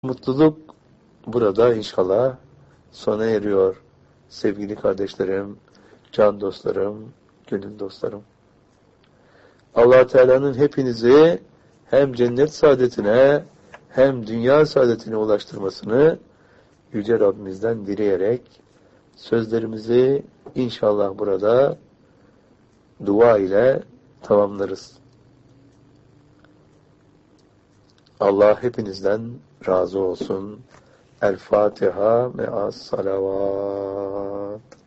Mutluluk burada inşallah sona eriyor. Sevgili kardeşlerim, can dostlarım, gönül dostlarım. Allah Teala'nın hepinizi hem cennet saadetine hem dünya saadetine ulaştırmasını Yüce Rabbimizden dileyerek sözlerimizi inşallah burada dua ile tamamlarız. Allah hepinizden razı olsun. El Fatiha me'as salavat.